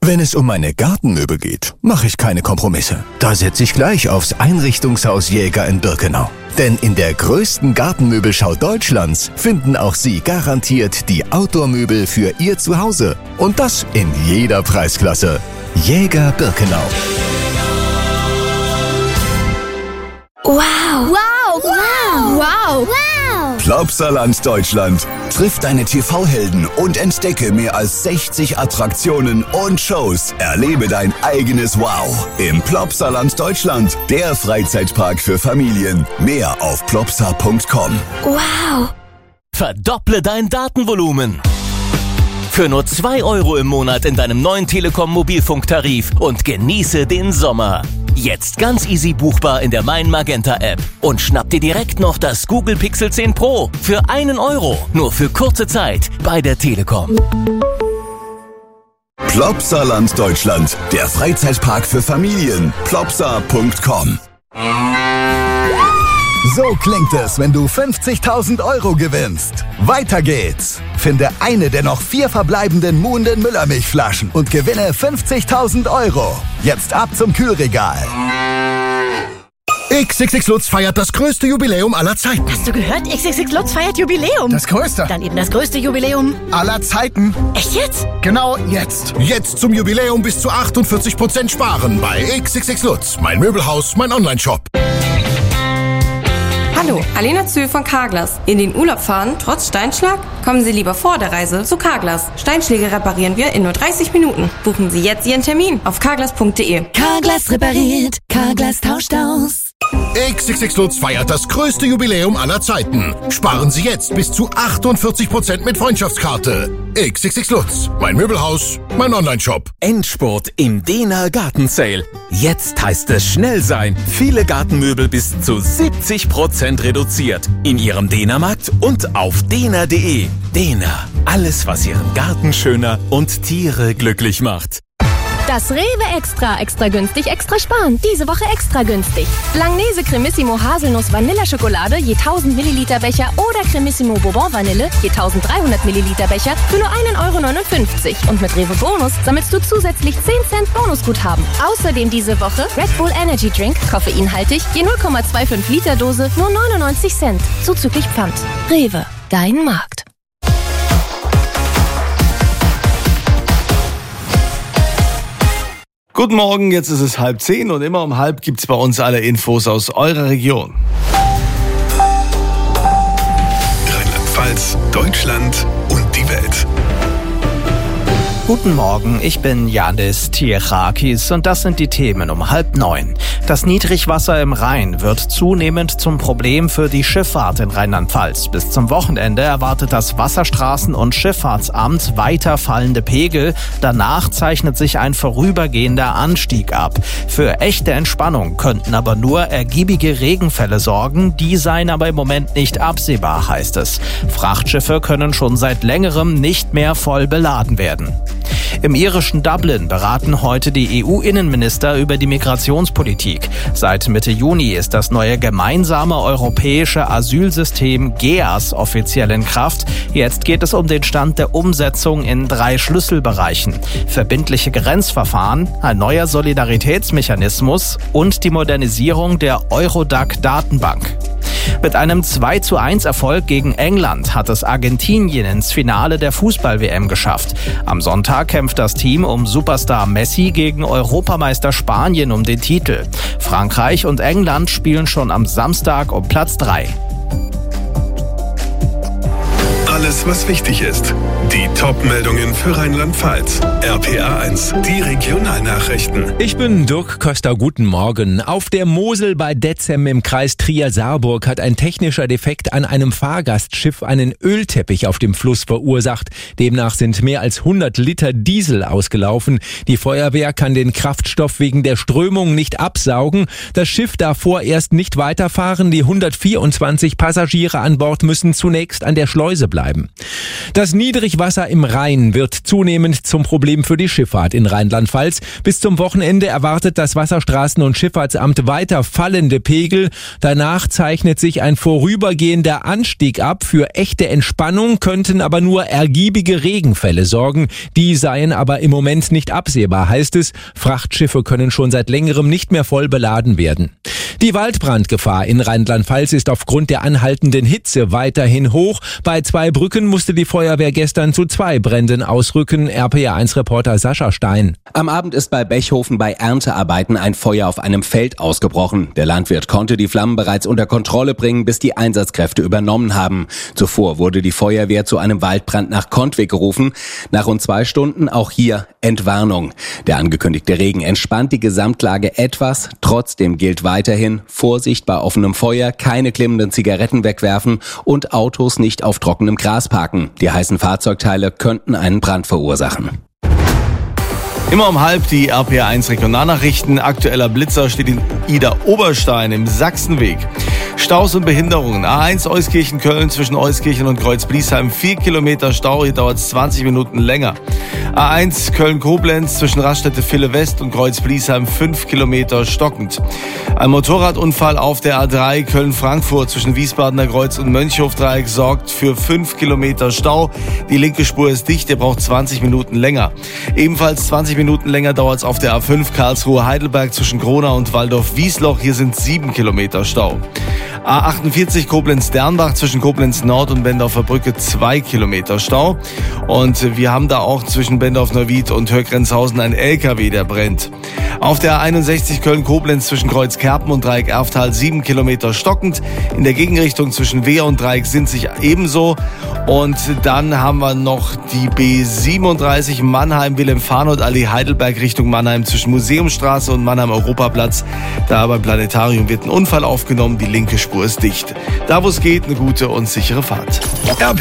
Wenn es um meine Gartenmöbel geht, mache ich keine Kompromisse. Da setze ich gleich aufs Einrichtungshaus Jäger in Birkenau. Denn in der größten Gartenmöbelschau Deutschlands finden auch Sie garantiert die Outdoor-Möbel für Ihr Zuhause. Und das in jeder Preisklasse. Jäger Birkenau. Wow! Wow! Wow! Wow! Wow! Plopsaland Deutschland. Triff deine TV-Helden und entdecke mehr als 60 Attraktionen und Shows. Erlebe dein eigenes Wow im Plopsaland Deutschland, der Freizeitpark für Familien. Mehr auf plopsa.com. Wow! Verdopple dein Datenvolumen. Für nur 2 € im Monat in deinem neuen Telekom-Mobilfunktarif und genieße den Sommer. Jetzt ganz easy buchbar in der Mein Magenta App. Und schnapp dir direkt noch das Google Pixel 10 Pro für 1 €. Nur für kurze Zeit bei der Telekom. Plopsaland Deutschland, der Freizeitpark für Familien. Plopsa.com. So klingt es, wenn du 50.000 € gewinnst. Weiter geht's. Finde eine der noch 4 verbleibenden Muhnden Müllermilchflaschen und gewinne 50.000 €. Jetzt ab zum Kühlregal. XXX Lutz feiert das größte Jubiläum aller Zeiten. Hast du gehört? XXX Lutz feiert Jubiläum. Das größte. Dann eben das größte Jubiläum Aller Zeiten. Echt jetzt? Genau jetzt. Jetzt zum Jubiläum bis zu 48% sparen bei XXX Lutz. Mein Möbelhaus, mein Onlineshop. Hallo, Alena Zühl von Carglass. In den Urlaub fahren, trotz Steinschlag? Kommen Sie lieber vor der Reise zu Carglass. Steinschläge reparieren wir in nur 30 Minuten. Buchen Sie jetzt Ihren Termin auf carglass.de. Carglass repariert, Carglass tauscht aus. XXX Lutz feiert das größte Jubiläum aller Zeiten. Sparen Sie jetzt bis zu 48% mit Freundschaftskarte. XXX Lutz, mein Möbelhaus, mein Onlineshop. Endspurt im Dena Garten Sale. Jetzt heißt es schnell sein. Viele Gartenmöbel bis zu 70% reduziert. In Ihrem Dena-Markt und auf dena.de. Dena, alles was Ihren Garten schöner und Tiere glücklich macht. Das Rewe extra günstig, extra sparen. Diese Woche extra günstig. Langnese Cremissimo Haselnuss Vanilleschokolade je 1000 Milliliter Becher oder Cremissimo Bourbon Vanille je 1300 Milliliter Becher für nur 1,59 €. Und mit Rewe Bonus sammelst du zusätzlich 10 Cent Bonusguthaben. Außerdem diese Woche Red Bull Energy Drink, koffeinhaltig, je 0,25 Liter Dose, nur 99 Cent. Zuzüglich Pfand. Rewe, dein Markt. Guten Morgen, jetzt ist es 9:30 und immer um 9:30 gibt's bei uns alle Infos aus eurer Region. Rheinland-Pfalz, Deutschland und die Welt. Guten Morgen, ich bin Janis Tirakis und das sind die Themen um 8:30. Das Niedrigwasser im Rhein wird zunehmend zum Problem für die Schifffahrt in Rheinland-Pfalz. Bis zum Wochenende erwartet das Wasserstraßen- und Schifffahrtsamt weiter fallende Pegel. Danach zeichnet sich ein vorübergehender Anstieg ab. Für echte Entspannung könnten aber nur ergiebige Regenfälle sorgen. Die seien aber im Moment nicht absehbar, heißt es. Frachtschiffe können schon seit längerem nicht mehr voll beladen werden. Im irischen Dublin beraten heute die EU-Innenminister über die Migrationspolitik. Seit Mitte Juni ist das neue gemeinsame europäische Asylsystem GEAS offiziell in Kraft. Jetzt geht es um den Stand der Umsetzung in 3 Schlüsselbereichen: verbindliche Grenzverfahren, ein neuer Solidaritätsmechanismus und die Modernisierung der Eurodac-Datenbank. Mit einem 2:1 Erfolg gegen England hat es Argentinien ins Finale der Fußball-WM geschafft. Am Sonntag kämpft das Team um Superstar Messi gegen Europameister Spanien um den Titel. Frankreich und England spielen schon am Samstag um Platz 3. Alles, was wichtig ist. Die Top-Meldungen für Rheinland-Pfalz. RPA 1, die Regionalnachrichten. Ich bin Dirk Köster, guten Morgen. Auf der Mosel bei Detzem im Kreis Trier-Saarburg hat ein technischer Defekt an einem Fahrgastschiff einen Ölteppich auf dem Fluss verursacht. Demnach sind mehr als 100 Liter Diesel ausgelaufen. Die Feuerwehr kann den Kraftstoff wegen der Strömung nicht absaugen. Das Schiff darf vorerst nicht weiterfahren. Die 124 Passagiere an Bord müssen zunächst an der Schleuse bleiben. bleiben. Das Niedrigwasser im Rhein wird zunehmend zum Problem für die Schifffahrt in Rheinland-Pfalz. Bis zum Wochenende erwartet das Wasserstraßen- und Schifffahrtsamt weiter fallende Pegel. Danach zeichnet sich ein vorübergehender Anstieg ab. Für echte Entspannung könnten aber nur ergiebige Regenfälle sorgen. Die seien aber im Moment nicht absehbar, heißt es. Frachtschiffe können schon seit längerem nicht mehr voll beladen werden. Die Waldbrandgefahr in Rheinland-Pfalz ist aufgrund der anhaltenden Hitze weiterhin hoch. Bei 2 Brücken musste die Feuerwehr gestern zu 2 Bränden ausrücken. RPA1-Reporter Sascha Stein. Am Abend ist bei Bechhofen bei Erntearbeiten ein Feuer auf einem Feld ausgebrochen. Der Landwirt konnte die Flammen bereits unter Kontrolle bringen, bis die Einsatzkräfte übernommen haben. Zuvor wurde die Feuerwehr zu einem Waldbrand nach Kontwig gerufen. Nach rund 2 Stunden auch hier Entwarnung. Der angekündigte Regen entspannt die Gesamtlage etwas. Trotzdem gilt weiterhin Vorsicht bei offenem Feuer, keine klimmenden Zigaretten wegwerfen und Autos nicht auf trockenem Gras parken. Die heißen Fahrzeugteile könnten einen Brand verursachen. Immer um 12 die RPA1 Regionalnachrichten. Aktueller Blitzer steht in Ida-Oberstein im Sachsenweg. Staus und Behinderungen. A1 Euskirchen-Köln zwischen Euskirchen und Kreuz-Bliesheim 4 Kilometer Stau. Hier dauert es 20 Minuten länger. A1 Köln-Koblenz zwischen Raststätte-Ville West und Kreuz-Bliesheim 5 Kilometer stockend. Ein Motorradunfall auf der A3 Köln-Frankfurt zwischen Wiesbadener Kreuz und Mönchhof-Dreieck sorgt für 5 Kilometer Stau. Die linke Spur ist dicht, der braucht 20 Minuten länger. Ebenfalls 20 Minuten länger dauert es auf der A5 Karlsruhe-Heidelberg zwischen Gronau und Waldorf-Wiesloch. Hier sind 7 Kilometer Stau. A48 Koblenz-Dernbach zwischen Koblenz Nord und Bendorfer Brücke 2 Kilometer Stau. Und wir haben da auch zwischen Bendorf-Neuwied und Höckrenzhausen ein LKW, der brennt. Auf der A61 Köln-Koblenz zwischen Kreuzkerpen und Dreieck Erftal 7 Kilometer stockend. In der Gegenrichtung zwischen Wehr und Dreieck sind sich ebenso. Und dann haben wir noch die B37 Mannheim-Wilhelm-Farnold-Allee Heidelberg Richtung Mannheim zwischen Museumstraße und Mannheim-Europaplatz. Da beim Planetarium wird ein Unfall aufgenommen, die linke Spur ist dicht. Da wo es geht, eine gute und sichere Fahrt.